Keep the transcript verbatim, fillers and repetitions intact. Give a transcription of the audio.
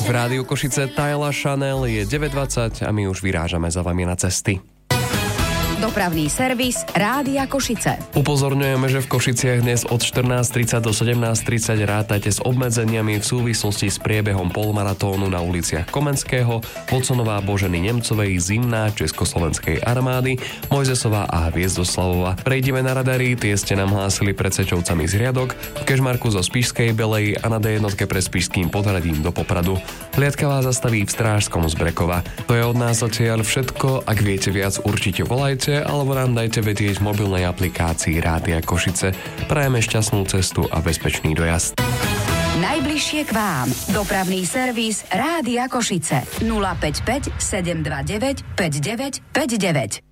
V Rádiu Košice Tyla Chanel je deväť dvadsať a my už vyrážame za vami na cesty. Dopravný servis Rádia Košice. Upozorňujeme, že v Košiciach dnes od štrnásť tridsať do sedemnásť tridsať rátajte s obmedzeniami v súvislosti s priebehom polmaratónu na uliciach Komenského, Voconová, Boženy Nemcovej, Zimná, Československej armády, Mojzesová a Hviezdoslavova. Prejdeme na radary, tie ste nám hlásili pred Sečovcami z Riadok, v Kežmarku zo Spišskej Belej a na dé jednotke pre Spišským Podhradím do Popradu. Hliadka vás zastaví v Strážskom z Brekova. To je od nás zatiaľ všetko, ak viete viac, určite volajte alebo nám dajte vedieť v mobilnej aplikácii Rádia Košice. Prajeme šťastnú cestu a bezpečný dojazd. Najbližšie k vám. Dopravný servis Rádia Košice. nula päť päť sedem dva deväť päť deväť päť deväť.